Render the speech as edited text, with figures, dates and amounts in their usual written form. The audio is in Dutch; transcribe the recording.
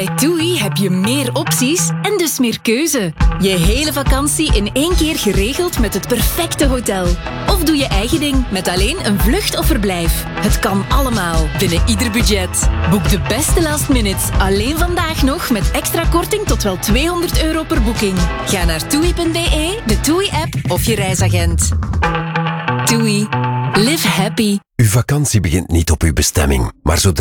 Bij TUI heb je meer opties en dus meer keuze. Je hele vakantie in 1 keer geregeld met het perfecte hotel. Of doe je eigen ding met alleen een vlucht of verblijf. Het kan allemaal, binnen ieder budget. Boek de beste last minutes, alleen vandaag nog met extra korting tot wel €200 per boeking. Ga naar TUI.be, de TUI-app of je reisagent. TUI. Live happy. Uw vakantie begint niet op uw bestemming, maar zodra